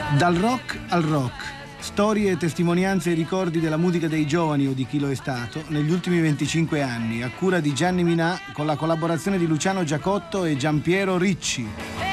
Dal rock al rock. Storie, testimonianze e ricordi della musica dei giovani o di chi lo è stato negli ultimi 25 anni, a cura di Gianni Minà con la collaborazione di Luciano Giacotto e Giampiero Ricci.